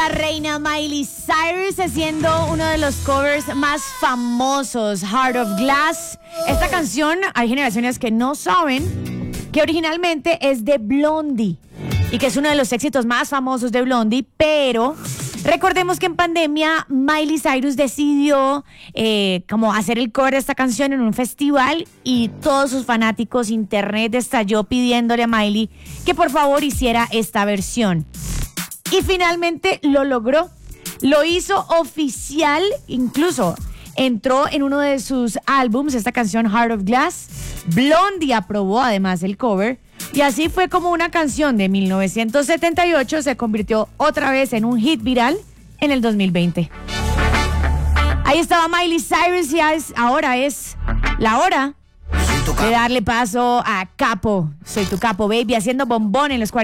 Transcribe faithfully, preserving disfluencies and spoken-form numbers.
la reina Miley Cyrus haciendo uno de los covers más famosos, Heart of Glass. Esta canción, hay generaciones que no saben que originalmente es de Blondie y que es uno de los éxitos más famosos de Blondie, pero recordemos que en pandemia Miley Cyrus decidió eh, como hacer el cover de esta canción en un festival y todos sus fanáticos, internet estalló pidiéndole a Miley que por favor hiciera esta versión. Y finalmente lo logró. Lo hizo oficial, incluso entró en uno de sus álbums, esta canción Heart of Glass. Blondie aprobó además el cover. Y así fue como una canción de mil novecientos setenta y ocho se convirtió otra vez en un hit viral en el dos mil veinte. Ahí estaba Miley Cyrus y es, ahora es la hora de darle paso a Capo. Soy tu capo, baby, haciendo bombón en los cuarenta.